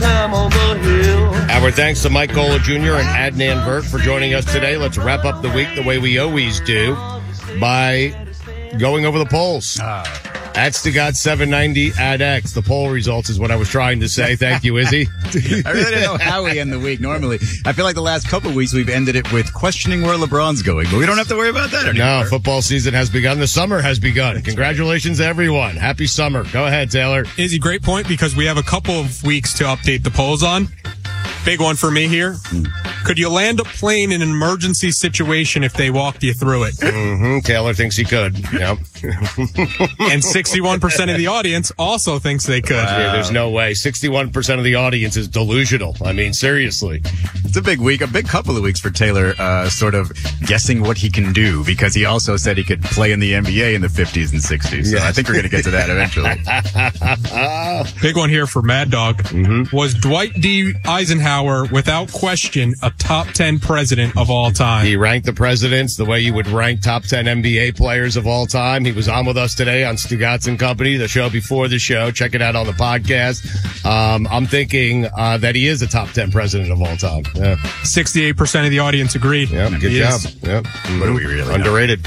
time on the hill. Our thanks to Mike Gola Jr. and Adnan Virk for joining us today. Let's wrap up the week the way we always do by going over the polls. At Stugat 790 at X. The poll results is what I was trying to say. Thank you, Izzy. I really don't know how we end the week normally. I feel like the last couple of weeks we've ended it with questioning where LeBron's going, but we don't have to worry about that anymore. No, football season has begun. The summer has begun. Congratulations, everyone. Happy summer. Go ahead, Taylor. Izzy, great point, because we have a couple of weeks to update the polls on. Big one for me here. Could you land a plane in an emergency situation if they walked you through it? Taylor thinks he could. Yep. And 61% of the audience also thinks they could. Yeah, there's no way. 61% of the audience is delusional. I mean, seriously. It's a big week, a big couple of weeks for Taylor, sort of guessing what he can do, because he also said he could play in the NBA in the 50s and 60s. So I think we're going to get to that eventually. Big one here for Mad Dog. Was Dwight D. Eisenhower, without question, a top 10 president of all time? He ranked the presidents the way you would rank top 10 NBA players of all time. He was on with us today on Stugatz and Company, the show before the show. Check it out on the podcast. I'm thinking that he is a top 10 president of all time. Yeah. 68% of the audience agreed. Yep, good He job. is. Yep. What do we really know? Underrated.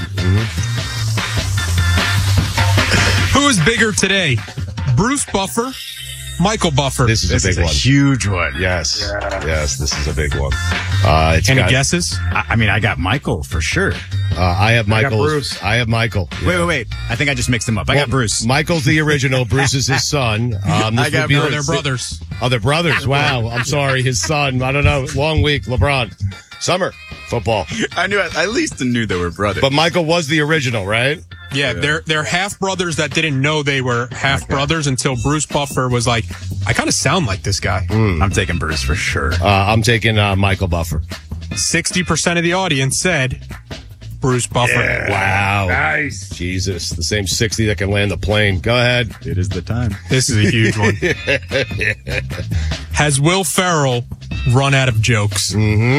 Who is bigger today? Bruce Buffer, Michael Buffer? This is a big one. Huge one. Yes. Yes, this is a big one. Any guesses? I mean, I got Michael for sure. I have Michael. Bruce. I have Michael. Yeah. Wait. I think I just mixed them up. I got Bruce. Michael's the original. Bruce is his son. I got No, they're brothers. Oh, they're brothers. Wow. I'm sorry. His son. I don't know. Long week. LeBron. Summer. Football. I knew, at least I knew they were brothers. But Michael was the original, right? Yeah, they're half brothers that didn't know they were half brothers until Bruce Buffer was like, I kind of sound like this guy. I'm taking Bruce for sure. I'm taking Michael Buffer. 60% of the audience said Bruce Buffer. Yeah. Wow. Nice. Jesus. The same 60 that can land the plane. Go ahead. It is the time. This is a huge one. Has Will Ferrell run out of jokes?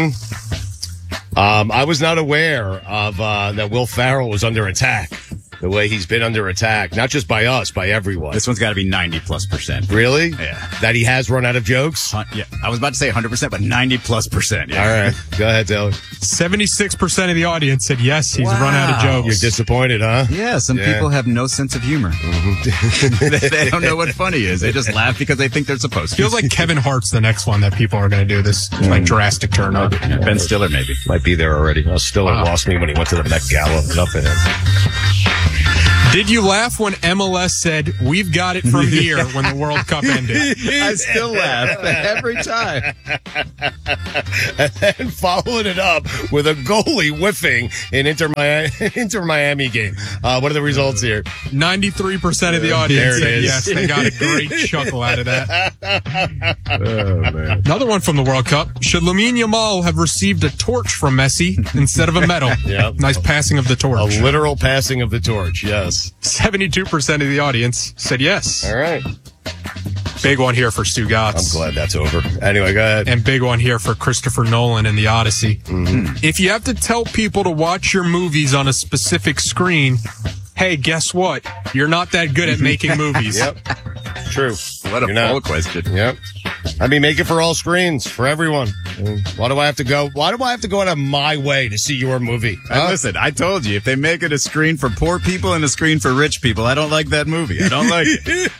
I was not aware of that Will Ferrell was under attack. The way he's been under attack, not just by us, by everyone. This one's got to be 90+%. Really? Yeah. That he has run out of jokes? Yeah. I was about to say 100%, but 90+%. Yeah. All right. Go ahead, Taylor. 76% of the audience said yes, he's run out of You're jokes. disappointed, huh? Yeah, some people have no sense of humor. They don't know what funny is. They just laugh because they think they're supposed to. Feels like Kevin Hart's the next one that people are going to do this like drastic turn on. Ben Stiller, maybe. Might be there already. Stiller lost me when he went to the Met Gala. Nothing. Did you laugh when MLS said, "We've got it from here" when the World Cup ended? I still laugh every time. And then following it up with a goalie whiffing in Inter Miami game. What are the results here? 93% of the There audience it said is. yes. They got a great chuckle out of that. Oh, man. Another one from the World Cup. Should Lamine Yamal have received a torch from Messi instead of a medal? Yep. Nice passing of the A torch. literal passing of the torch, yes. 72% of the audience said yes. All right. Big one here for Stu I'm Gotts. glad that's over. Anyway, go ahead. And big one here for Christopher Nolan and the Odyssey. Mm-hmm. If you have to tell people to watch your movies on a specific screen, hey, guess what? You're not that good at making movies. Yep. True. What a You're not. poll question. Yep. I mean, make it for all screens, for everyone. Why do I have to go out of my way to see your movie? And listen, I told you, if they make it a screen for poor people and a screen for rich people, I don't like that movie. I don't like it.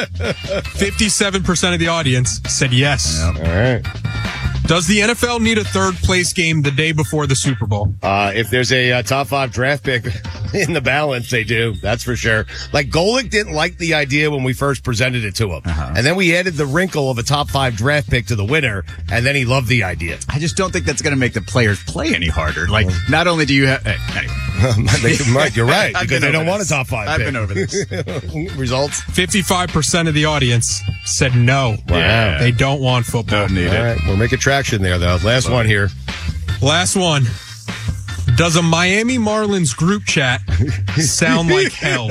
57% of the audience said yes. All right. Does the NFL need a third place game the day before the Super Bowl? If there's a top 5 draft pick in the balance, they do. That's for sure. Like, Golick didn't like the idea when we first presented it to him. And then we added the wrinkle of a top 5 draft pick to the winner, and then he loved the idea. I just don't think that's going to make the players play any harder. Like, not only do you have... Anyway. You're right, I've because been they don't over want a this. top 5 I've pick. been over this. Results? 55% of the audience said no. Wow. They don't want football. Don't need All it. right. We're making traction there, though. Last one here. Last one. Does a Miami Marlins group chat sound like hell?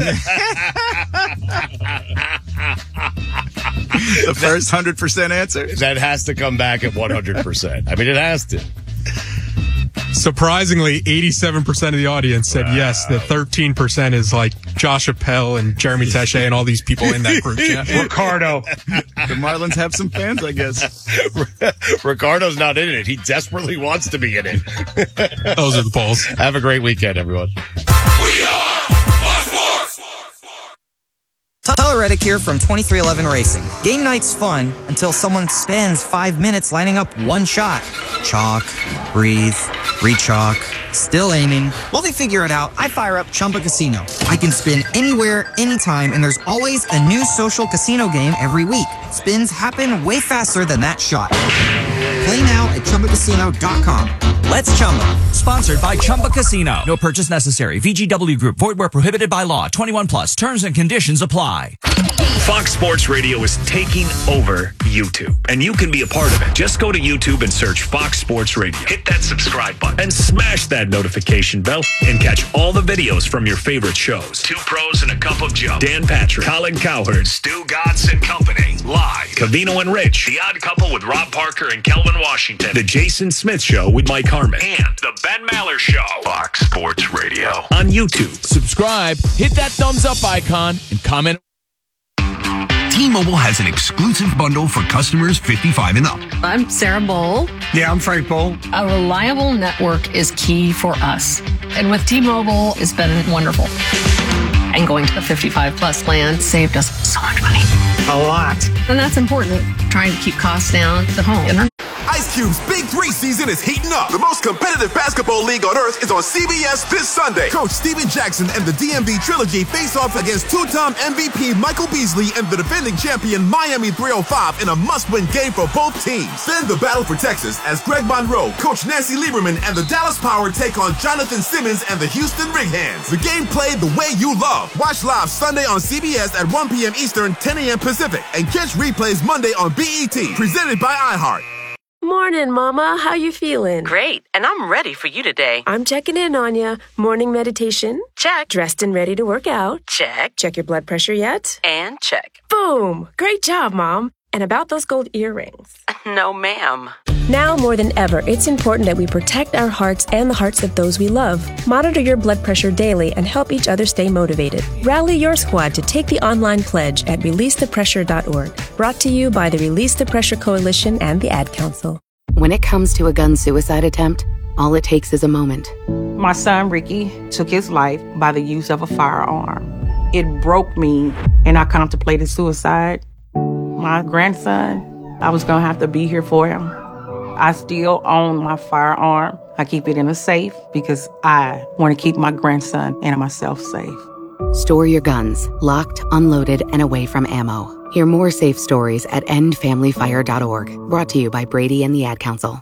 The first 100% answer? That has to come back at 100%. I mean, it has to. Surprisingly, 87% of the audience said yes. The 13% is like Josh Appel and Jeremy Taché and all these people in that group chat. Ricardo. The Marlins have some fans, I guess. Ricardo's not in it. He desperately wants to be in it. Those are the polls. Have a great weekend, everyone. We are Fox Sports. Tyler Reddick here from 2311 Racing. Game night's fun until someone spends 5 minutes lining up one shot. Chalk, breathe, re-chalk, still aiming. While they figure it out, I fire up Chumba Casino. I can spin anywhere, anytime, and there's always a new social casino game every week. Spins happen way faster than that shot. Play now at ChumbaCasino.com. Let's Chumba. Sponsored by Chumba Casino. No purchase necessary. VGW Group. Void where prohibited by law. 21 plus. Terms and conditions apply. Fox Sports Radio is taking over YouTube, and you can be a part of it. Just go to YouTube and search Fox Sports Radio. Hit that subscribe button and smash that notification bell and catch all the videos from your favorite shows. Two Pros and a Cup of Joe. Dan Patrick, Colin Cowherd, Stu Gatz and Company. Live. Covino and Rich. The Odd Couple with Rob Parker and Kelvin Washington. The Jason Smith Show with Mike Harmon. And The Ben Maller Show. Fox Sports Radio on YouTube. Subscribe, hit that thumbs up icon, and comment. T-Mobile has an exclusive bundle for customers 55 and up. I'm Sarah Bowl. Yeah, I'm Frank Bowl. A reliable network is key for us. And with T-Mobile, it's been wonderful. And going to the 55 plus plan saved us so much money. A lot. And that's important, trying to keep costs down at home. Ice Cube's Big 3 season is heating up. The most competitive basketball league on earth is on CBS this Sunday. Coach Steven Jackson and the DMV Trilogy face off against two-time MVP Michael Beasley and the defending champion Miami 305 in a must-win game for both teams. Then the battle for Texas as Greg Monroe, Coach Nancy Lieberman, and the Dallas Power take on Jonathan Simmons and the Houston Rig Hands. The game played the way you love. Watch live Sunday on CBS at 1 p.m. Eastern, 10 a.m. Pacific. And catch replays Monday on BET. Presented by iHeart. Morning, Mama. How you feeling? Great, and I'm ready for you today. I'm checking in on ya. Morning meditation? Check. Dressed and ready to work out? Check. Check your blood pressure yet? And check. Boom! Great job, Mom. And about those gold earrings? No, ma'am. Now more than ever, it's important that we protect our hearts and the hearts of those we love. Monitor your blood pressure daily and help each other stay motivated. Rally your squad to take the online pledge at releasethepressure.org. Brought to you by the Release the Pressure Coalition and the Ad Council. When it comes to a gun suicide attempt, all it takes is a moment. My son, Ricky, took his life by the use of a firearm. It broke me, and I contemplated suicide. My grandson, I was going to have to be here for him. I still own my firearm. I keep it in a safe because I want to keep my grandson and myself safe. Store your guns, locked, unloaded, and away from ammo. Hear more safe stories at endfamilyfire.org. Brought to you by Brady and the Ad Council.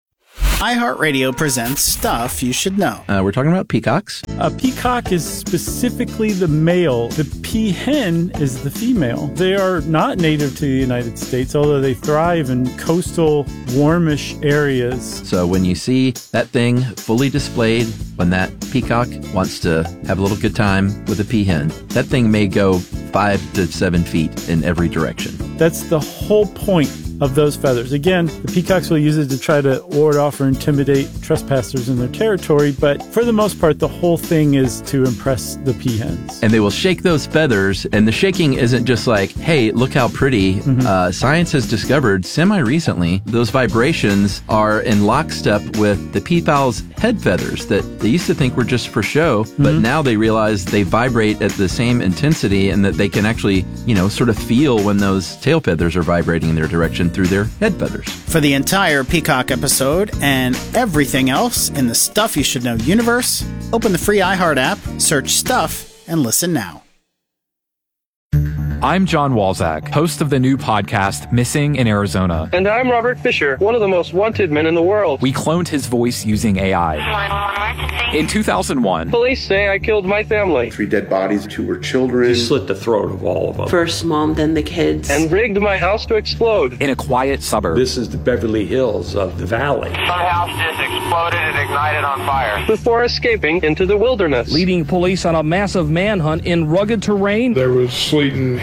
iHeartRadio presents Stuff You Should Know. We're talking about peacocks. A peacock is specifically the male. The peahen is the female. They are not native to the United States, although they thrive in coastal, warmish areas. So when you see that thing fully displayed, when that peacock wants to have a little good time with a peahen, that thing may go 5 to 7 feet in every direction. That's the whole point of those feathers. Again, the peacocks will use it to try to ward off or intimidate trespassers in their territory, but for the most part, the whole thing is to impress the peahens. And they will shake those feathers, and the shaking isn't just like, hey, look how pretty. Science has discovered semi-recently those vibrations are in lockstep with the peafowl's head feathers that they used to think were just for show, but now they realize they vibrate at the same intensity and that they can actually, sort of feel when those tail feathers are vibrating in their direction through their head feathers. For the entire Peacock episode and everything else in the Stuff You Should Know universe, open the free iHeart app, search Stuff, and listen now. I'm John Walzak, host of the new podcast, Missing in Arizona. And I'm Robert Fisher, one of the most wanted men in the world. We cloned his voice using AI. In 2001, police say I killed my family. 3 dead bodies, 2 were children. You slit the throat of all of them. First mom, then the kids. And rigged my house to explode. In a quiet suburb. This is the Beverly Hills of the valley. My house just exploded and ignited on fire. Before escaping into the wilderness. Leading police on a massive manhunt in rugged terrain. There was sleet and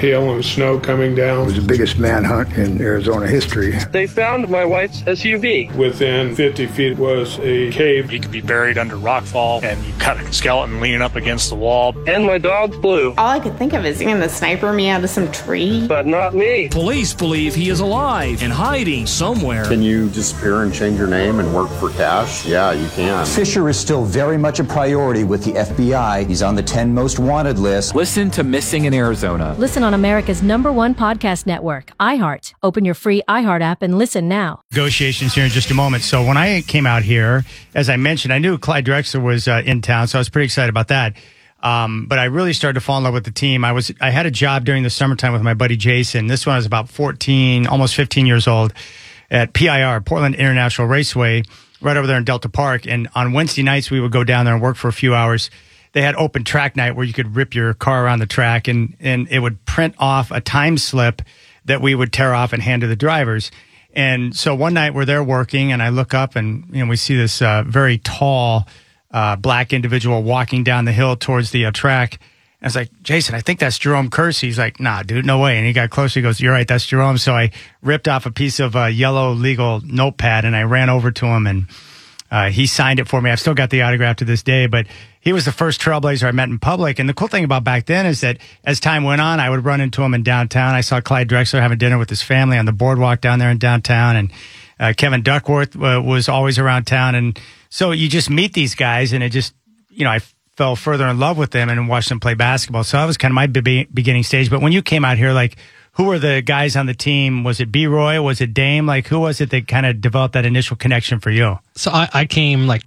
hail and snow coming down. It was the biggest manhunt in Arizona history. They found my wife's SUV. Within 50 feet was a cave. He could be buried under rockfall, and you cut a skeleton leaning up against the wall. And my dog Blue. All I could think of is the sniper me out of some tree. But not me. Police believe he is alive and hiding somewhere. Can you disappear and change your name and work for cash? Yeah, you can. Fisher is still very much a priority with the FBI. He's on the 10 most wanted list. Listen to Missing in Arizona. Listen on America's #1 podcast network, iHeart. Open your free iHeart app and listen now. Negotiations here in just a moment. So when I came out here, as I mentioned, I knew Clyde Drexler was in town, so I was pretty excited about that. But I really started to fall in love with the team. I had a job during the summertime with my buddy Jason. This one I was about 14, almost 15 years old at PIR, Portland International Raceway, right over there in Delta Park. And on Wednesday nights, we would go down there and work for a few hours. They had open track night where you could rip your car around the track, and it would print off a time slip that we would tear off and hand to the drivers. And so one night we're there working, and I look up and we see this very tall black individual walking down the hill towards the track. And I was like, Jason, I think that's Jerome Kersey. He's like, nah, dude, no way. And he got closer. He goes, you're right, that's Jerome. So I ripped off a piece of yellow legal notepad, and I ran over to him, and he signed it for me. I've still got the autograph to this day, but he was the first trailblazer I met in public. And the cool thing about back then is that as time went on, I would run into him in downtown. I saw Clyde Drexler having dinner with his family on the boardwalk down there in downtown. And Kevin Duckworth was always around town. And so you just meet these guys, and it just, I fell further in love with them and watched them play basketball. So that was kind of my beginning stage. But when you came out here, like, who were the guys on the team? Was it B-Roy? Was it Dame? Like, who was it that kind of developed that initial connection for you? So I came like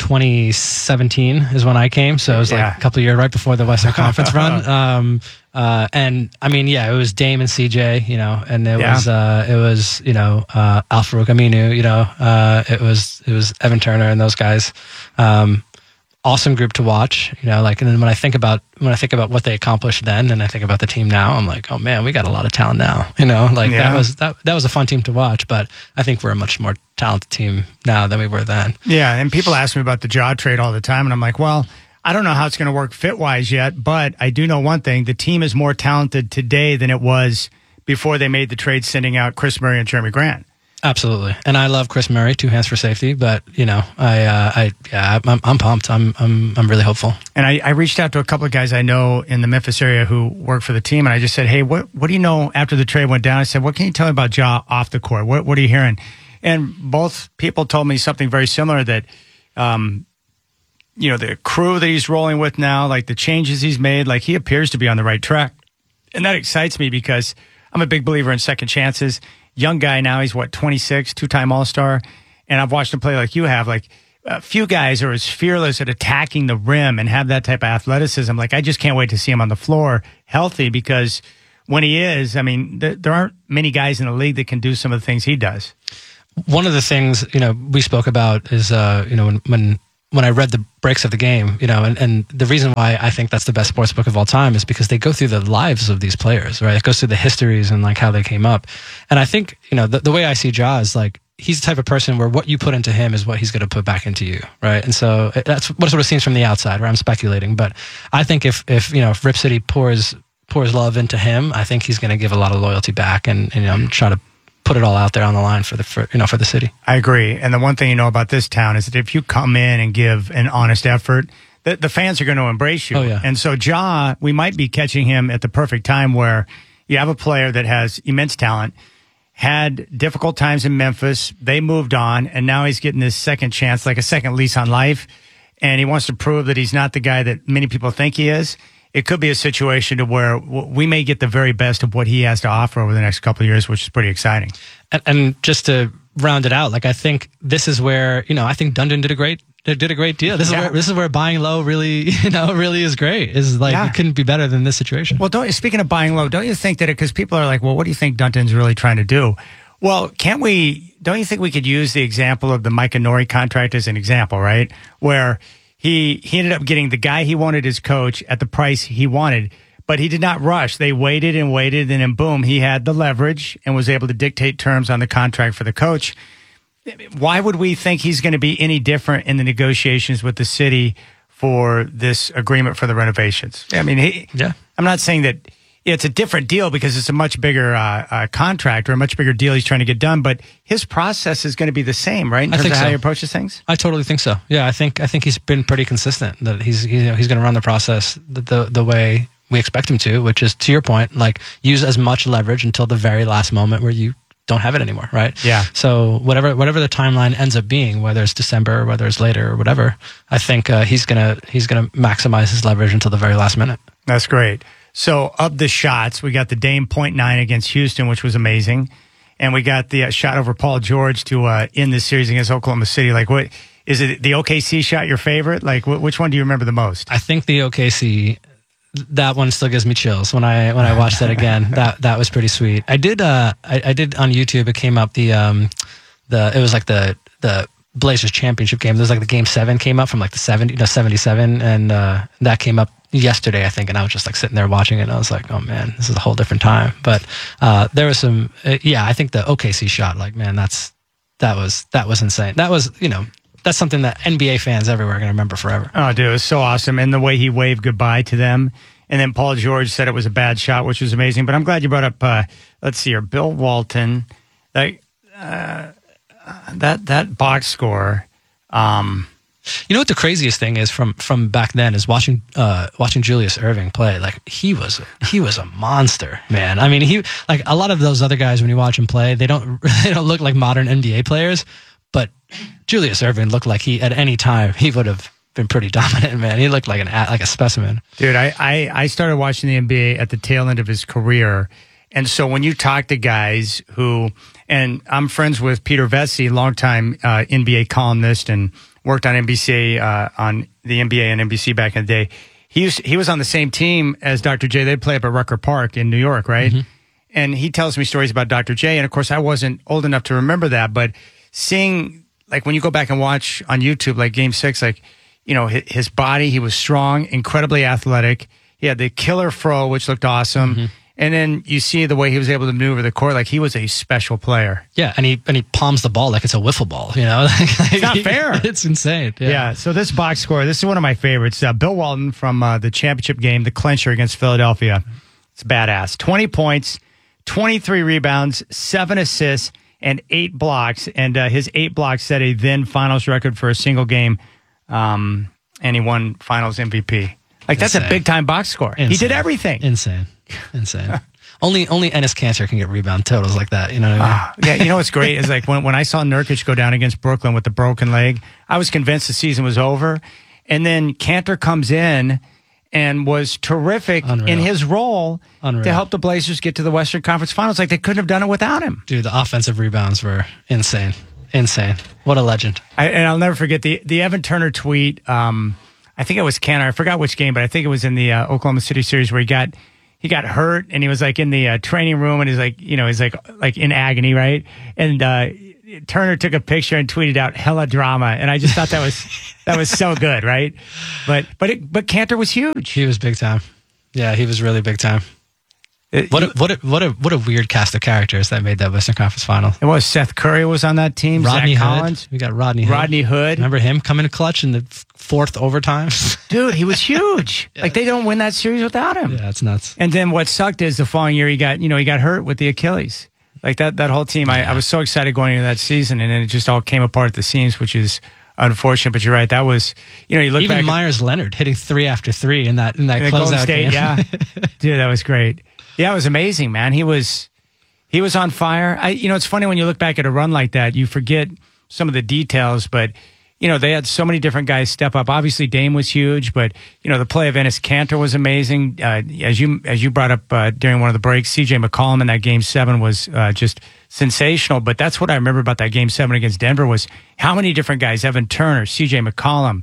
2017 is when I came. So it was like a couple of years right before the Western Conference run. And I mean, it was Dame and CJ, and it was Al Farouk Aminu, it was Evan Turner and those guys. Awesome group to watch, and then when I think about what they accomplished then, and I think about the team now, I'm like, oh man, we got a lot of talent now. That was a fun team to watch, but I think we're a much more talented team now than we were then. Yeah, and people ask me about the jaw trade all the time, and I'm like, well, I don't know how it's going to work fit-wise yet, but I do know one thing: the team is more talented today than it was before they made the trade, sending out Chris Murray and Jeremy Grant. Absolutely, and I love Chris Murray, 2 hands for safety. But I'm pumped. I'm really hopeful. And I reached out to a couple of guys I know in the Memphis area who work for the team, and I just said, hey, what do you know after the trade went down? I said, what can you tell me about Ja off the court? What are you hearing? And both people told me something very similar, that the crew that he's rolling with now, like the changes he's made, like he appears to be on the right track, and that excites me because I'm a big believer in second chances. Young guy now, he's 26, 2-time All-Star, and I've watched him play like you have. Like, a few guys are as fearless at attacking the rim and have that type of athleticism. Like, I just can't wait to see him on the floor healthy, because when he is, I mean, there aren't many guys in the league that can do some of the things he does. One of the things, we spoke about is, when I read the breaks of the game, and the reason why I think that's the best sports book of all time is because they go through the lives of these players, right? It goes through the histories and like how they came up. And I think, the way I see Ja is like, he's the type of person where what you put into him is what he's going to put back into you, right? And so that's what sort of seems from the outside, where I'm speculating. But I think if Rip City pours love into him, I think he's going to give a lot of loyalty back and try to put it all out there on the line for the city. I agree. And the one thing about this town is that if you come in and give an honest effort, the fans are going to embrace you. Oh, yeah. And so Ja, we might be catching him at the perfect time, where you have a player that has immense talent, had difficult times in Memphis, they moved on, and now he's getting this second chance, like a second lease on life, and he wants to prove that he's not the guy that many people think he is. It could be a situation to where we may get the very best of what he has to offer over the next couple of years, which is pretty exciting. And just to round it out, like, I think this is where, I think Dundon did a great deal. This is where buying low really, really is great. Is like, it couldn't be better than this situation. Well, speaking of buying low, don't you think that because people are like, well, what do you think Dundon's really trying to do? Well, don't you think we could use the example of the Micah Nori contract as an example, right? Where he ended up getting the guy he wanted as coach at the price he wanted, but he did not rush. They waited and waited, and then boom, he had the leverage and was able to dictate terms on the contract for the coach. Why would we think he's going to be any different in the negotiations with the city for this agreement for the renovations? I mean, I'm not saying that it's a different deal because it's a much bigger contract or a much bigger deal he's trying to get done. But his process is going to be the same, right? In terms of how he approaches things. I totally think so. Yeah, I think he's been pretty consistent that he's going to run the process the way we expect him to, which is, to your point, like use as much leverage until the very last moment where you don't have it anymore, right? Yeah. So whatever the timeline ends up being, whether it's December, or whether it's later or whatever, I think he's gonna maximize his leverage until the very last minute. That's great. So of the shots, we got the Dame 0.9 against Houston, which was amazing. And we got the shot over Paul George to end this series against Oklahoma City. Like, what is it? The OKC shot your favorite? Like, which one do you remember the most? I think the OKC, that one still gives me chills when I watched that again. That was pretty sweet. I did on YouTube. It came up it was like the Blazers championship game. There's like the game 7 came up from like the 77, and that came up yesterday, I think, and I was just like sitting there watching it, and I was like, oh man, this is a whole different time. But there was some, I think the OKC shot, like, man, that was insane. That was, that's something that NBA fans everywhere are going to remember forever. Oh, dude, it was so awesome. And the way he waved goodbye to them. And then Paul George said it was a bad shot, which was amazing. But I'm glad you brought up, let's see here, Bill Walton. Like, that box score. You know what the craziest thing is from back then is watching Julius Erving play. Like, he was a monster, man. I mean, he, like a lot of those other guys, when you watch him play, they don't look like modern NBA players, but Julius Erving looked like at any time he would have been pretty dominant, man. He looked like a specimen. Dude, I started watching the NBA at the tail end of his career. And so when you talk to guys who, and I'm friends with Peter Vesey, longtime NBA columnist, and worked on NBC, on the NBA and NBC back in the day. He was on the same team as Dr. J. They'd play up at Rucker Park in New York, right? Mm-hmm. And he tells me stories about Dr. J. And of course, I wasn't old enough to remember that, but seeing, like, when you go back and watch on YouTube, like Game 6, like, his body, he was strong, incredibly athletic. He had the killer fro, which looked awesome. Mm-hmm. And then you see the way he was able to maneuver the court, like he was a special player. Yeah, and he palms the ball like it's a wiffle ball, It's not fair. It's insane. Yeah, so this box score, this is one of my favorites. Bill Walton from the championship game, the clincher against Philadelphia. It's badass. 20 points, 23 rebounds, 7 assists, and 8 blocks. And his 8 blocks set a then finals record for a single game, and he won finals MVP. Like, that's a big-time box score. Insane. He did everything. Insane. Only Enes Kanter can get rebound totals like that. You know what I mean? Yeah, you know what's great is, like, when I saw Nurkic go down against Brooklyn with the broken leg, I was convinced the season was over. And then Kanter comes in and was terrific in his role to help the Blazers get to the Western Conference Finals. Like, they couldn't have done it without him. Dude, the offensive rebounds were insane. What a legend. And I'll never forget the Evan Turner tweet. I think it was Kanter. I forgot which game, but I think it was in the Oklahoma City series where he got hurt and he was like in the training room and he's like, he's like in agony, right? And Turner took a picture and tweeted out "hella drama," and I just thought that was so good, right? But Kanter was huge. He was big time. Yeah, he was really big time. What a weird cast of characters that made that Western Conference Final. It was Seth Curry was on that team. Rodney Zach Hood. Collins. We got Rodney Hood. Remember him coming clutch in the 4th overtime? Dude, he was huge. Like, they don't win that series without him. Yeah, it's nuts. And then what sucked is the following year he got hurt with the Achilles. Like that whole team. I was so excited going into that season, and then it just all came apart at the seams, which is unfortunate. But you're right. That was, you look even back. Even Myers Leonard hitting 3 after 3 in that closeout game. Yeah, dude, that was great. Yeah, it was amazing, man. He was on fire. It's funny when you look back at a run like that, you forget some of the details, but they had so many different guys step up. Obviously, Dame was huge, but the play of Enes Kanter was amazing. As you brought up during one of the breaks, CJ McCollum in that Game 7 was just sensational. But that's what I remember about that Game 7 against Denver was how many different guys, Evan Turner, CJ McCollum,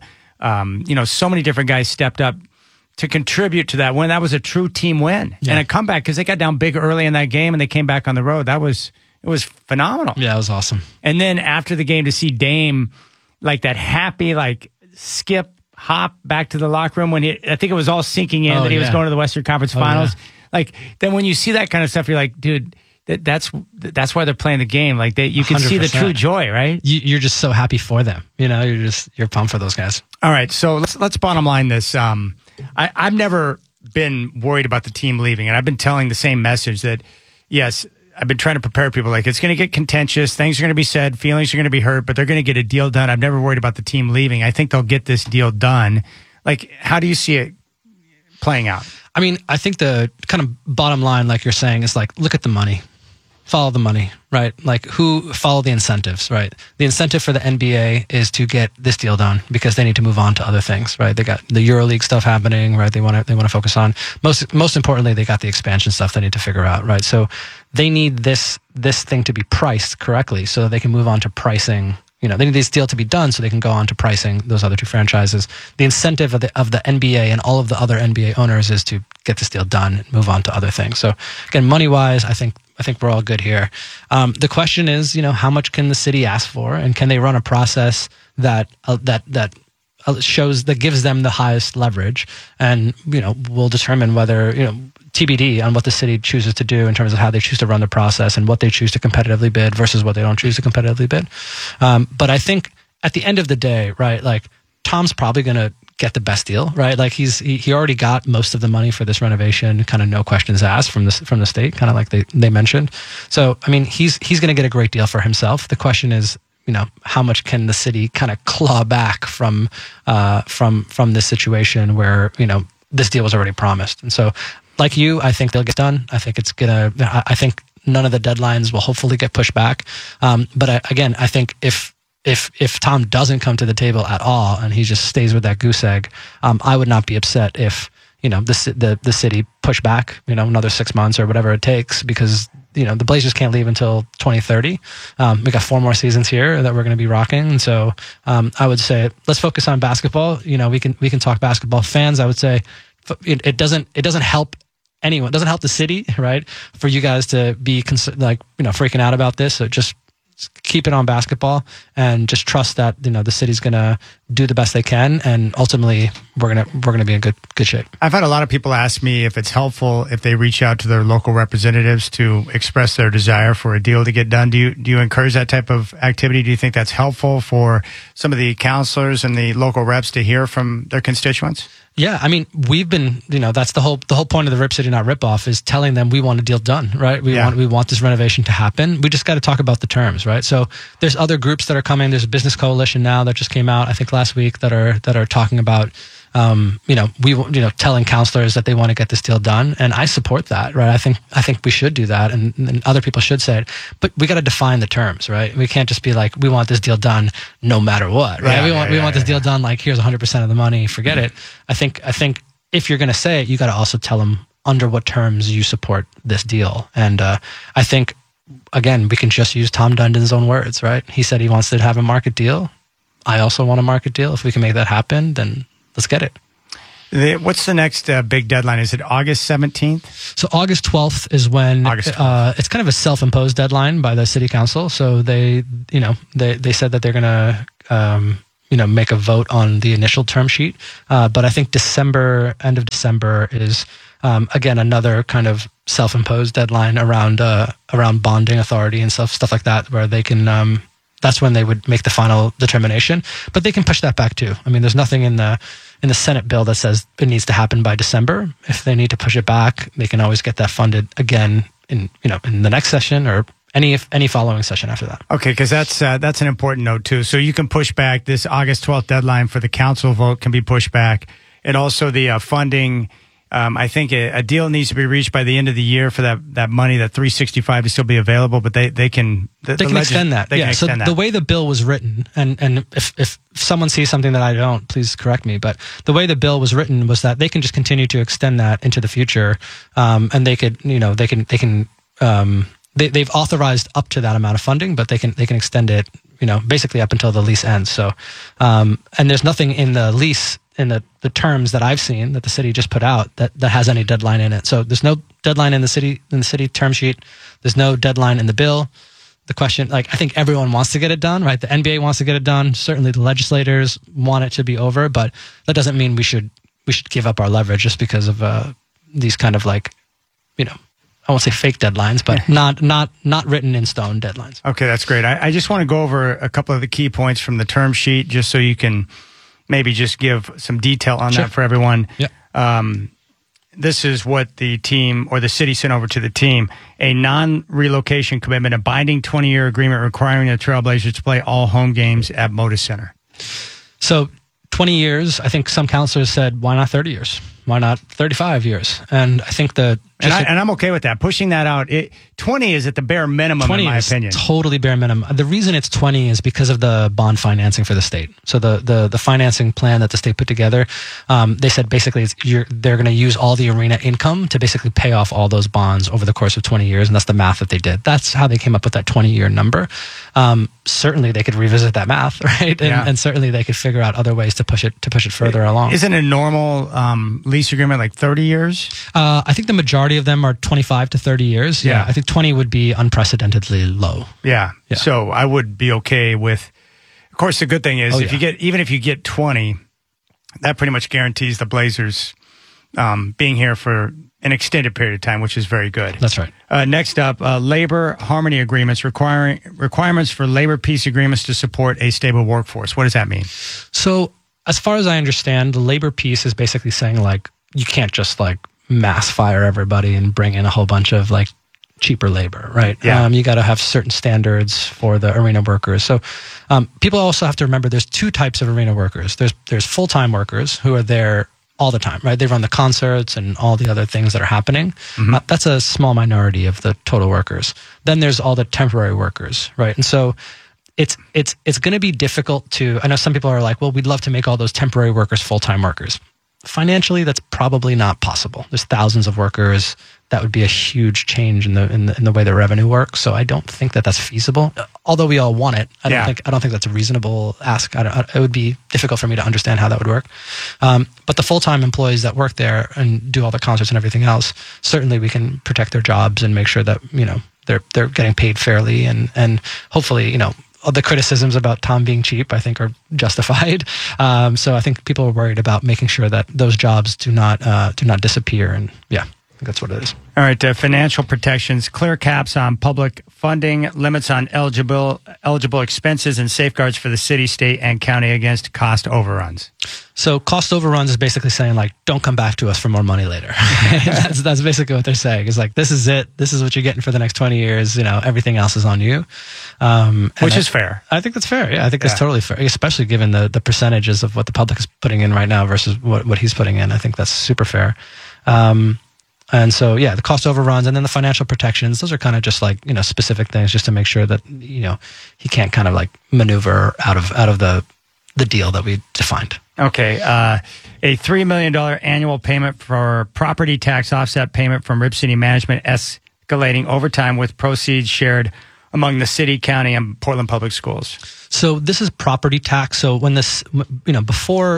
so many different guys stepped up to contribute to that win. That was a true team win and a comeback because they got down big early in that game and they came back on the road. It was phenomenal. Yeah, it was awesome. And then after the game to see Dame, like that happy, like skip, hop back to the locker room when I think it was all sinking in that he was going to the Western Conference Finals. Yeah. Like, then when you see that kind of stuff, you're like, dude, that's why they're playing the game. Like, you can 100%. See the true joy, right? You're just so happy for them. You're pumped for those guys. All right, so let's bottom line this. I've never been worried about the team leaving, and I've been telling the same message that, yes, I've been trying to prepare people like it's going to get contentious, things are going to be said, feelings are going to be hurt, but they're going to get a deal done. I've never worried about the team leaving. I think they'll get this deal done. Like, how do you see it playing out? I mean, I think the kind of bottom line, like you're saying, is like, look at the money. Follow the money, right? Like, follow the incentives, right? The incentive for the NBA is to get this deal done because they need to move on to other things, right? They got the EuroLeague stuff happening, right? They want to focus on most importantly, they got the expansion stuff they need to figure out, right? So they need this thing to be priced correctly so that they can move on to pricing. You know, they need this deal to be done so they can go on to pricing those other two franchises. The incentive of the NBA and all of the other NBA owners is to get this deal done and move on to other things. So again, money wise, I think we're all good here. The question is, how much can the city ask for, and can they run a process that shows, that gives them the highest leverage, and we'll determine whether TBD on what the city chooses to do in terms of how they choose to run the process and what they choose to competitively bid versus what they don't choose to competitively bid. But I think at the end of the day, right, like Tom's probably going to get the best deal, right? Like he already got most of the money for this renovation, kind of no questions asked from the state, kind of like they mentioned. So, I mean, he's going to get a great deal for himself. The question is, how much can the city kind of claw back from this situation where, this deal was already promised. And so, like you, I think they'll get done. I think I think none of the deadlines will hopefully get pushed back. But I think if Tom doesn't come to the table at all and he just stays with that goose egg, I would not be upset if the city pushed back another 6 months or whatever it takes, because the Blazers can't leave until 2030. We got 4 more seasons here that we're going to be rocking, and so I would say let's focus on basketball. We can talk basketball. Fans, I would say it doesn't help anyone. It doesn't help the city, right? For you guys to be freaking out about this. So just keep it on basketball and just trust that the city's going to do the best they can, and ultimately we're going to be in good shape. I've had a lot of people ask me if it's helpful if they reach out to their local representatives to express their desire for a deal to get done. Do you encourage that type of activity? Do you think that's helpful for some of the counselors and the local reps to hear from their constituents? Yeah, I mean, we've been, that's the whole point of the Rip City Not Rip Off is telling them we want a deal done, right? We want this renovation to happen. We just got to talk about the terms, right? So there's other groups that are coming. There's a business coalition now that just came out, I think last week, that are talking about, telling counselors that they want to get this deal done, and I support that, right? I think we should do that, and other people should say it, but we got to define the terms, right? We can't just be like, we want this deal done no matter what, right? We want this deal done, like here's 100% of the money, forget it. I think if you're going to say it, you got to also tell them under what terms you support this deal, and I think again we can just use Tom Dundon's own words, right? He said he wants to have a market deal. I also want a market deal. If we can make that happen, then let's get it. What's the next big deadline? Is it August 17th? So August 12th is when it's kind of a self-imposed deadline by the city council. So they said that they're going to make a vote on the initial term sheet. But I think end of December is again another kind of self-imposed deadline around bonding authority and stuff like that, where they can. That's when they would make the final determination, but they can push that back too. I mean, there's nothing in the Senate bill that says it needs to happen by December. If they need to push it back, they can always get that funded again in the next session or any following session after that. Okay, because that's an important note too. So you can push back this August 12th deadline for the council vote can be pushed back, and also the funding. I think a deal needs to be reached by the end of the year for that money, that $365 to still be available, but they can extend that. So the way the bill was written, and if someone sees something that I don't, please correct me, but the way the bill was written was that they can just continue to extend that into the future, and they've authorized up to that amount of funding, but they can extend it, basically up until the lease ends. So, and there's nothing in the lease, in the terms that I've seen that the city just put out that has any deadline in it. So there's no deadline in the city term sheet. There's no deadline in the bill. The question, I think everyone wants to get it done, right? The NBA wants to get it done. Certainly the legislators want it to be over, but that doesn't mean we should give up our leverage just because of these kind of I won't say fake deadlines, but not written in stone deadlines. Okay, that's great. I just want to go over a couple of the key points from the term sheet just so you can maybe just give some detail on that for everyone. Yeah. this is what the team or the city sent over to the team: a non-relocation commitment, a binding 20-year agreement requiring the Trailblazers to play all home games at Moda Center. So 20 years, I think some counselors said, why not 30 years? Why not 35 years? And I think and I'm okay with that. Pushing that out, 20 is at the bare minimum, in my opinion. Totally bare minimum. The reason it's 20 is because of the bond financing for the state. So the financing plan that the state put together, they said basically they're going to use all the arena income to basically pay off all those bonds over the course of 20 years, and that's the math that they did. That's how they came up with that 20-year number. Certainly, they could revisit that math, right? And certainly, they could figure out other ways to push it further along. Isn't a normal lease agreement like 30 years? I think the majority of them are 25 to 30 years. Yeah. I think 20 would be unprecedentedly low. Yeah. So I would be okay with. Of course, the good thing is if you get 20, that pretty much guarantees the Blazers being here for an extended period of time, which is very good. That's right. Next up, labor harmony agreements, requirements for labor peace agreements to support a stable workforce. What does that mean? So as far as I understand, the labor peace is basically saying like you can't just like mass fire everybody and bring in a whole bunch of like cheaper labor, right? Yeah. You got to have certain standards for the arena workers. So people also have to remember there's two types of arena workers. There's full-time workers who are there all the time, right? They run the concerts and all the other things that are happening. Mm-hmm. That's a small minority of the total workers. Then there's all the temporary workers, right? And so it's going to be difficult to, I know some people are like, well, we'd love to make all those temporary workers full-time workers. Financially, that's probably not possible. There's thousands of workers. That would be a huge change in the way the revenue works. So I don't think that that's feasible. Although we all want it, I don't think that's a reasonable ask. It would be difficult for me to understand how that would work. But the full-time employees that work there and do all the concerts and everything else, certainly we can protect their jobs and make sure that they're getting paid fairly and hopefully the criticisms about Tom being cheap, I think, are justified. So I think people are worried about making sure that those jobs do not disappear. And I think that's what it is. All right. Financial protections, clear caps on public funding, limits on eligible expenses, and safeguards for the city, state, and county against cost overruns. So cost overruns is basically saying like, don't come back to us for more money later. That's basically what they're saying. It's like, this is it. This is what you're getting for the next 20 years. Everything else is on you. Which is fair. I think that's fair. Yeah, I think that's totally fair, especially given the percentages of what the public is putting in right now versus what he's putting in. I think that's super fair. And so, the cost overruns and then the financial protections, those are kind of just like, specific things just to make sure that, he can't kind of like maneuver out of the deal that we defined. Okay. A $3 million annual payment for property tax offset payment from Rip City Management escalating over time with proceeds shared among the city, county, and Portland Public Schools. So this is property tax. So when this, before...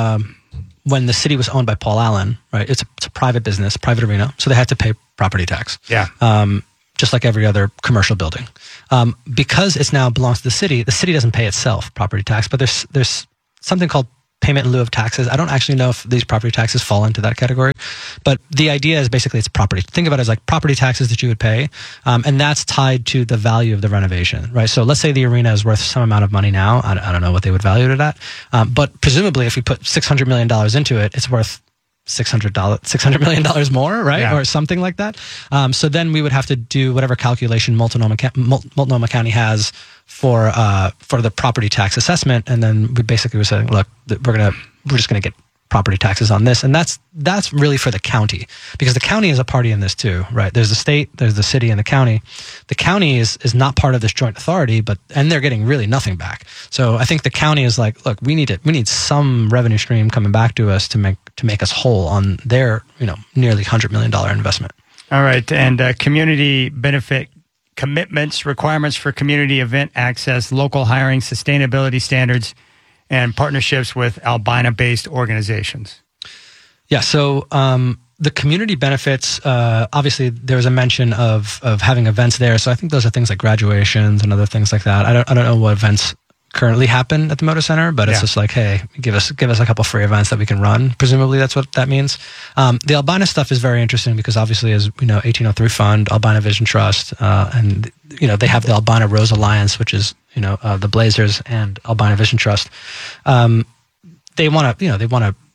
when the city was owned by Paul Allen, right? It's a private business, private arena, so they had to pay property tax. Yeah. Just like every other commercial building. Because it now belongs to the city doesn't pay itself property tax, but there's something called payment in lieu of taxes. I don't actually know if these property taxes fall into that category, but the idea is basically it's property. Think about it as like property taxes that you would pay, and that's tied to the value of the renovation, right? So let's say the arena is worth some amount of money now. I don't know what they would value it at, but presumably if we put $600 million into it, it's worth $600 million more, right? Yeah. Or something like that. So then we would have to do whatever calculation Multnomah County has for the property tax assessment, and then we basically were saying, look, we're just gonna get property taxes on this, and that's really for the county, because the county is a party in this too, right? There's the state, there's the city, and the county. The county is not part of this joint authority, and they're getting really nothing back. So I think the county is like, look, we need some revenue stream coming back to us to make us whole on their nearly $100 million investment. All right, and community benefit commitments, requirements for community event access, local hiring, sustainability standards, and partnerships with albino-based organizations. Yeah, so the community benefits, obviously there was a mention of having events there. So I think those are things like graduations and other things like that. I don't know what events currently happen at the Moda Center, but it's just like, hey, give us a couple free events that we can run. Presumably that's what that means. The albino stuff is very interesting because obviously, as we know, 1803 Fund, Albino Vision Trust, and they have the Albino Rose Alliance, which is the Blazers and Albino Vision Trust. They want to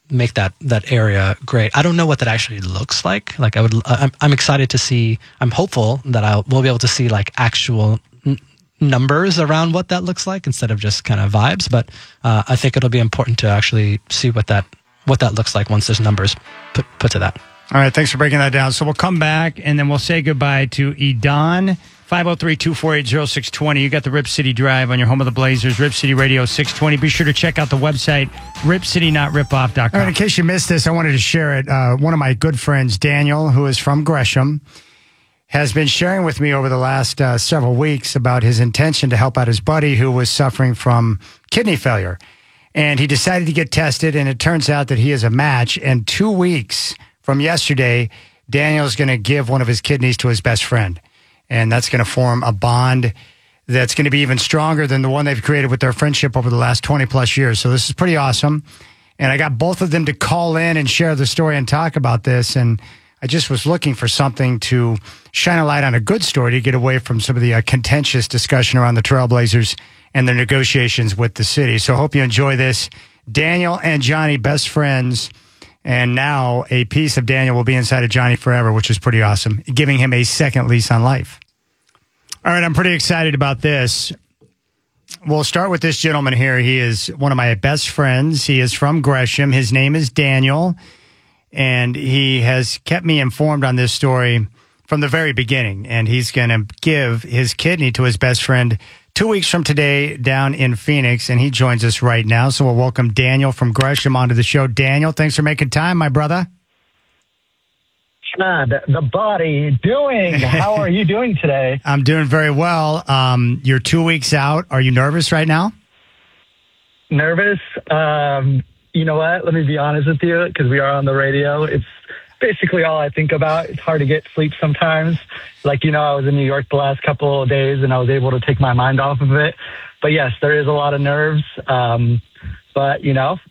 make that area great. I don't know what that actually looks like. Like I'm excited to see. I'm hopeful that we'll be able to see like actual numbers around what that looks like instead of just kind of vibes. But I think it'll be important to actually see what that looks like once there's numbers put to that. All right, thanks for breaking that down. So we'll come back, and then we'll say goodbye to Edon. 503-248-0620. You got the Rip City Drive on your home of the Blazers, Rip City Radio 620. Be sure to check out the website, ripcitynotripoff.com. All right, in case you missed this, I wanted to share it. One of my good friends, Daniel, who is from Gresham, has been sharing with me over the last several weeks about his intention to help out his buddy who was suffering from kidney failure. And he decided to get tested, and it turns out that he is a match. And 2 weeks from yesterday, Daniel's going to give one of his kidneys to his best friend. And that's going to form a bond that's going to be even stronger than the one they've created with their friendship over the last 20 plus years. So this is pretty awesome. And I got both of them to call in and share the story and talk about this. And I just was looking for something to shine a light on a good story to get away from some of the contentious discussion around the Trailblazers and their negotiations with the city. So I hope you enjoy this. Daniel and Johnny, best friends. And now a piece of Daniel will be inside of Johnny forever, which is pretty awesome, giving him a second lease on life. All right, I'm pretty excited about this. We'll start with this gentleman here. He is one of my best friends. He is from Gresham. His name is Daniel, and he has kept me informed on this story from the very beginning. And he's going to give his kidney to his best friend 2 weeks from today down in Phoenix, and he joins us right now. So we'll welcome Daniel from Gresham onto the show. Daniel, thanks for making time, my brother. The body doing. How are you doing today? I'm doing very well. You're 2 weeks out. Are you nervous right now? Nervous? You know what? Let me be honest with you, because we are on the radio. It's basically all I think about. It's hard to get sleep sometimes. Like, I was in New York the last couple of days and I was able to take my mind off of it. But yes, there is a lot of nerves. But,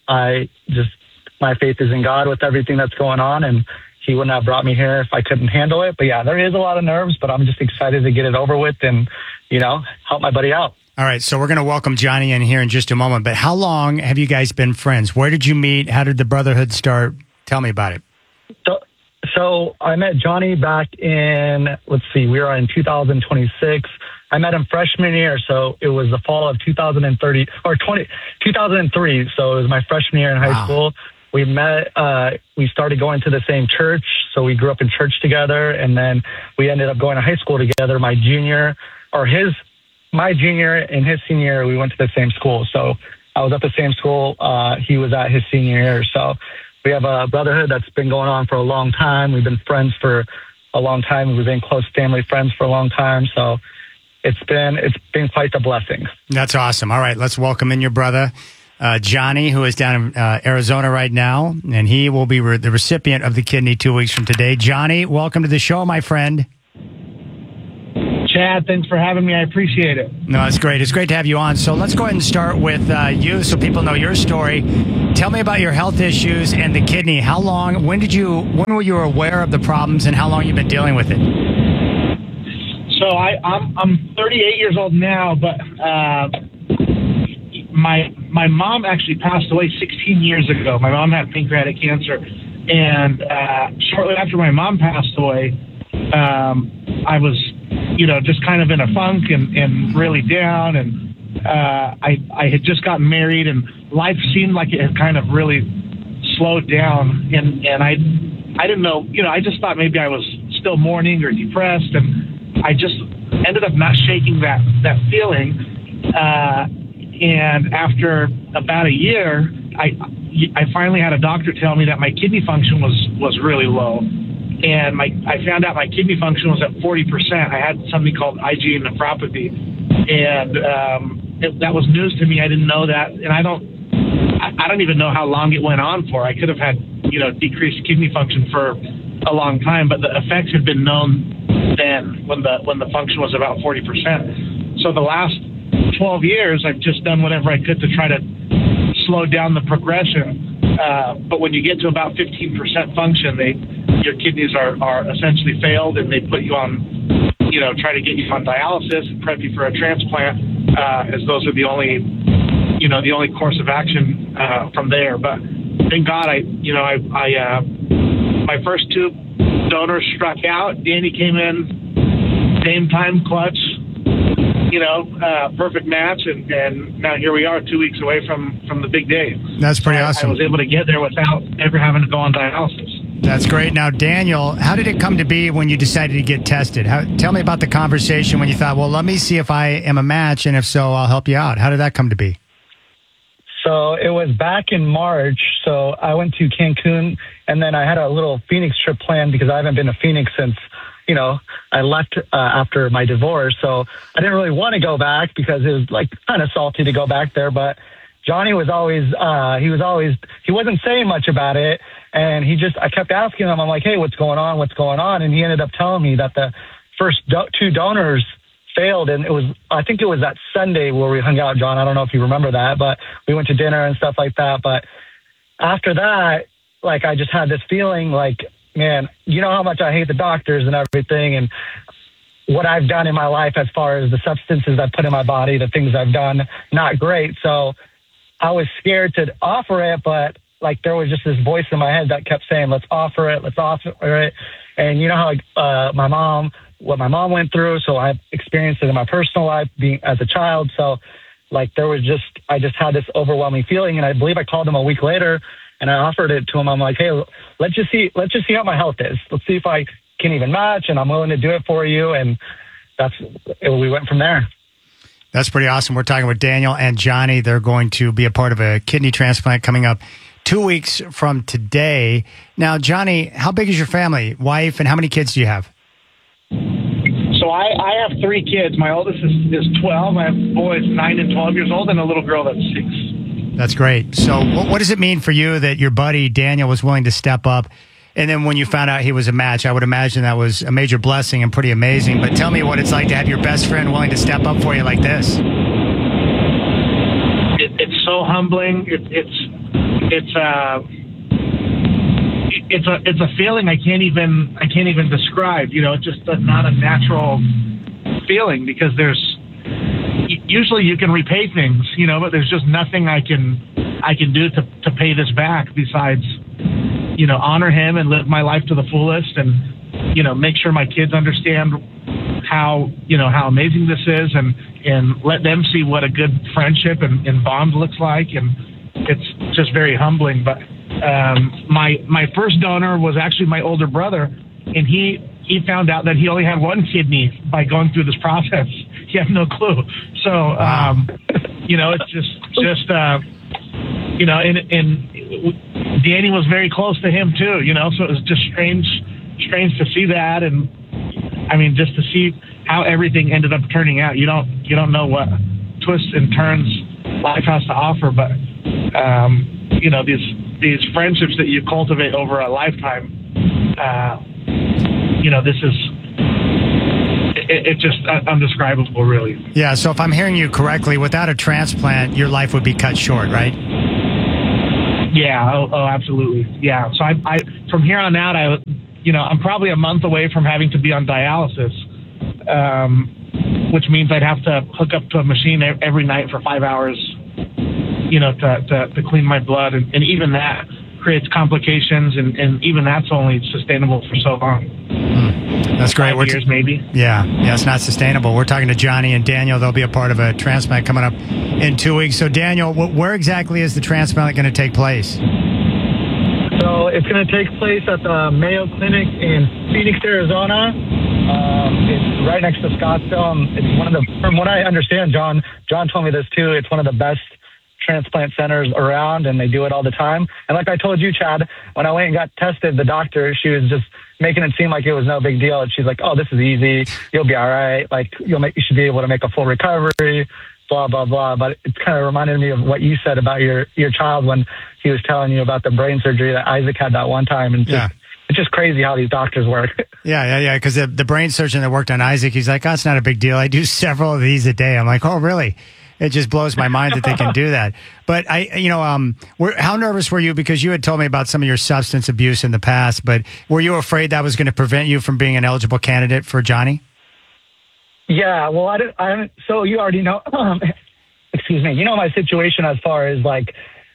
my faith is in God with everything that's going on, and he wouldn't have brought me here if I couldn't handle it. But yeah, there is a lot of nerves, but I'm just excited to get it over with and, help my buddy out. All right. So we're going to welcome Johnny in here in just a moment. But how long have you guys been friends? Where did you meet? How did the brotherhood start? Tell me about it. So I met Johnny back in, we were in 2026. I met him freshman year, so it was the fall of 2003. So it was my freshman year in high school. We met, we started going to the same church, so we grew up in church together, and then we ended up going to high school together. My junior and his senior year, we went to the same school. So I was at the same school, he was at his senior year. So we have a brotherhood that's been going on for a long time. We've been friends for a long time. We've been close family friends for a long time. So it's been quite the blessing. That's awesome. All right, let's welcome in your brother, Johnny, who is down in Arizona right now, and he will be the recipient of the kidney 2 weeks from today. Johnny, welcome to the show, my friend. Chad, thanks for having me. I appreciate it. No, it's great. It's great to have you on. So let's go ahead and start with you so people know your story. Tell me about your health issues and the kidney. When were you aware of the problems, and how long you've been dealing with it? So I'm 38 years old now, but my mom actually passed away 16 years ago. My mom had pancreatic cancer, and shortly after my mom passed away, I was, just kind of in a funk and really down. And I had just gotten married, and life seemed like it had kind of really slowed down. And I didn't know, I just thought maybe I was still mourning or depressed. And I just ended up not shaking that feeling. And after about a year, I finally had a doctor tell me that my kidney function was really low. And I found out my kidney function was at 40%. I had something called IgA nephropathy. And that was news to me. I didn't know that. And I don't even know how long it went on for. I could have had, decreased kidney function for a long time, but the effects had been known then when the function was about 40%. So the last 12 years, I've just done whatever I could to try to slow down the progression. But when you get to about 15% function, your kidneys are essentially failed, and they put you on, try to get you on dialysis and prep you for a transplant, as those are the only course of action from there. But thank God my first two donors struck out. Danny came in, same time clutch, perfect match, and now here we are 2 weeks away from the big day. That's pretty awesome. I was able to get there without ever having to go on dialysis. That's great. Now, Daniel, how did it come to be when you decided to get tested? Tell me about the conversation when you thought, well, let me see if I am a match, and if so, I'll help you out. How did that come to be? So it was back in March. So I went to Cancun, and then I had a little Phoenix trip planned because I haven't been to Phoenix since, I left after my divorce. So I didn't really want to go back because it was like kind of salty to go back there. But Johnny was always, he wasn't saying much about it. And I kept asking him, I'm like, hey, what's going on? What's going on? And he ended up telling me that the first two donors failed. And I think it was that Sunday where we hung out, John. I don't know if you remember that, but we went to dinner and stuff like that. But after that, like, I just had this feeling like, man, you know how much I hate the doctors and everything, and what I've done in my life as far as the substances I've put in my body, the things I've done, not great. So I was scared to offer it, but like there was just this voice in my head that kept saying, let's offer it. And you know how what my mom went through. So I've experienced it in my personal life being as a child. So like I just had this overwhelming feeling, and I believe I called him a week later and I offered it to him. I'm like, hey, let's just see how my health is. Let's see if I can even match, and I'm willing to do it for you. And we went from there. That's pretty awesome. We're talking with Daniel and Johnny. They're going to be a part of a kidney transplant coming up 2 weeks from today. Now, Johnny, how big is your family, wife, and how many kids do you have? So I have 3 kids. My oldest is 12. I have boys 9 and 12 years old, and a little girl that's 6. That's great. So what does it mean for you that your buddy Daniel was willing to step up? And then when you found out he was a match, I would imagine that was a major blessing and pretty amazing. But tell me what it's like to have your best friend willing to step up for you like this. It's so humbling. It's a feeling I can't even describe. It's just not a natural feeling, because usually you can repay things, but there's just nothing I can do to pay this back besides, honor him and live my life to the fullest, and, make sure my kids understand how amazing this is, and let them see what a good friendship and bond looks like. And it's just very humbling. But my first donor was actually my older brother, and he found out that he only had 1 kidney by going through this process. He had no clue. So, it's just and Danny was very close to him too, so it was just strange to see that. And I mean, just to see how everything ended up turning out. You don't know what twists and turns life has to offer, but, these friendships that you cultivate over a lifetime, this is, it's just undescribable, really. Yeah, so if I'm hearing you correctly, without a transplant, your life would be cut short, right? Yeah, oh, absolutely. Yeah, so I from here on out, I'm probably a month away from having to be on dialysis, which means I'd have to hook up to a machine every night for 5 hours, to clean my blood. And even that creates complications, and even that's only sustainable for so long. That's great. 5 years, maybe. Yeah, it's not sustainable. We're talking to Johnny and Daniel. They'll be a part of a transplant coming up in 2 weeks. So, Daniel, where exactly is the transplant going to take place? So it's going to take place at the Mayo Clinic in Phoenix, Arizona. It's right next to Scottsdale. It's from what I understand, John told me this too, it's one of the best transplant centers around, and they do it all the time. And like I told you, Chad, when I went and got tested, the doctor, she was just making it seem like it was no big deal. And she's like, oh, this is easy. You'll be all right. Like, you should be able to make a full recovery, blah, blah, blah. But it kind of reminded me of what you said about your child when he was telling you about the brain surgery that Isaac had that one time. And it's just crazy how these doctors work. Yeah. Because the brain surgeon that worked on Isaac, he's like, oh, it's not a big deal. I do several of these a day. I'm like, oh, really? It just blows my mind that they can do that. But how nervous were you? Because you had told me about some of your substance abuse in the past, but were you afraid that was going to prevent you from being an eligible candidate for Johnny? Yeah, well, I didn't, so you already know, excuse me, my situation as far as like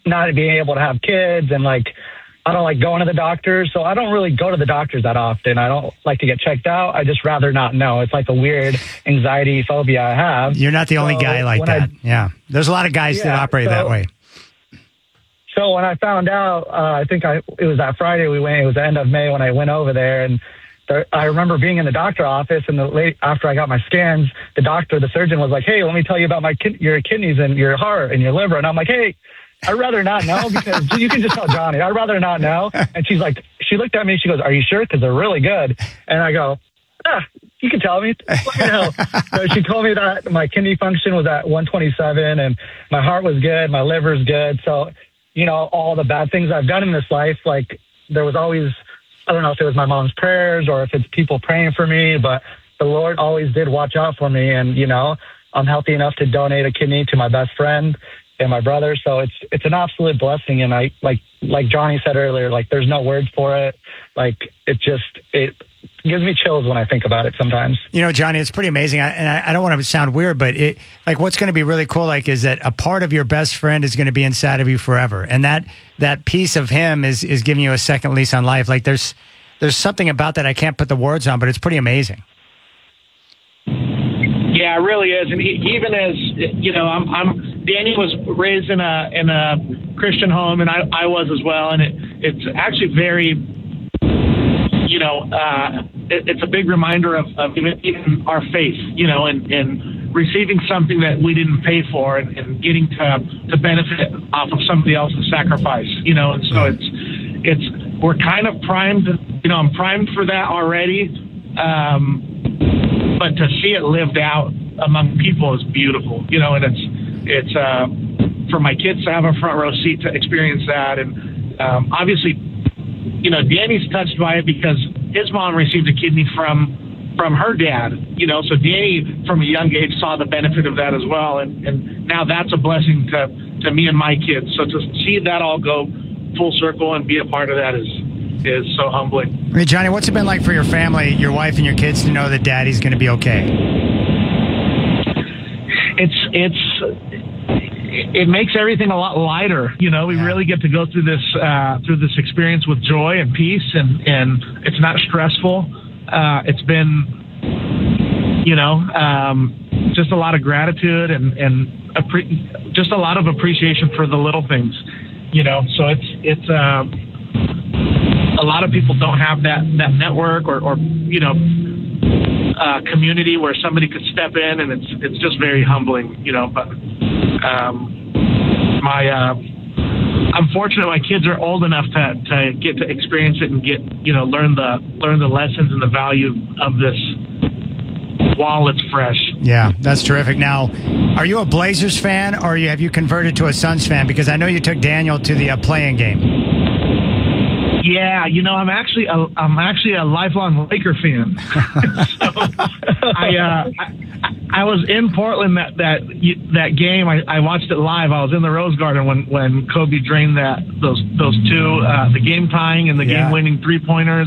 not being able to have kids, and like I don't like going to the doctor, so I don't really go to the doctors that often. I don't like to get checked out. I just rather not know. It's like a weird anxiety phobia I have. You're not the only guy like that. Yeah. There's a lot of guys that operate that way. So when I found out, I think it was that Friday we went. It was the end of May when I went over there, and I remember being in the doctor office, and after I got my scans, the surgeon was like, "Hey, let me tell you about your kidneys and your heart and your liver." And I'm like, "Hey, I'd rather not know, because you can just tell Johnny. I'd rather not know." And she looked at me, she goes, "Are you sure? Because they're really good." And I go, "You can tell me. Let me know." So she told me that my kidney function was at 127, and my heart was good, my liver's good. So, all the bad things I've done in this life, like there was always, I don't know if it was my mom's prayers or if it's people praying for me, but the Lord always did watch out for me. And, I'm healthy enough to donate a kidney to my best friend and my brother. So it's an absolute blessing. And I, like Johnny said earlier, like there's no words for it. Like it gives me chills when I think about it sometimes. Johnny, it's pretty amazing. I don't want to sound weird, but what's going to be really cool, is that a part of your best friend is going to be inside of you forever. And that piece of him is giving you a second lease on life. Like there's something about that I can't put the words on, but it's pretty amazing. Yeah, it really is. And even as, Danny was raised in a Christian home, and I was as well. And it's actually very, it's a big reminder of even our faith, and receiving something that we didn't pay for and getting to benefit off of somebody else's sacrifice, and so we're kind of primed, I'm primed for that already. But to see it lived out among people is beautiful, and it's for my kids to have a front row seat to experience that. And obviously, Danny's touched by it because his mom received a kidney from her dad, so Danny from a young age saw the benefit of that as well. And now that's a blessing to me and my kids. So to see that all go full circle and be a part of that is so humbling. Hey, Johnny, what's it been like for your family, your wife and your kids, to know that Daddy's going to be okay? It makes everything a lot lighter. We really get to go through this experience with joy and peace, and it's not stressful. It's been, just a lot of gratitude and just a lot of appreciation for the little things. So it's a lot of people don't have that network or community where somebody could step in, and it's just very humbling, But I'm fortunate my kids are old enough to get to experience it and learn the lessons and the value of this while it's fresh. Yeah, that's terrific. Now, are you a Blazers fan, or have you converted to a Suns fan? Because I know you took Daniel to the playing game. Yeah, I'm actually a lifelong Laker fan. So I was in Portland that game. I watched it live. I was in the Rose Garden when Kobe drained those two, the game tying and the game winning 3-pointers.